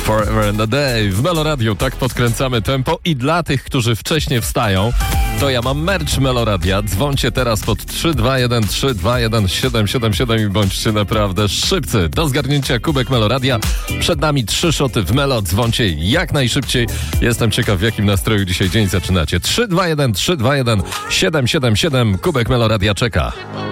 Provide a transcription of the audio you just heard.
Forever and a Day. W Meloradiu tak podkręcamy tempo i dla tych, którzy wcześniej wstają, to ja mam merch Meloradia. Dzwońcie teraz pod 321-321-777 i bądźcie naprawdę szybcy. Do zgarnięcia kubek Meloradia. Przed nami 3 szoty w Melo. Dzwońcie jak najszybciej. Jestem ciekaw, w jakim nastroju dzisiaj dzień zaczynacie. 321-321-777. Kubek Meloradia czeka.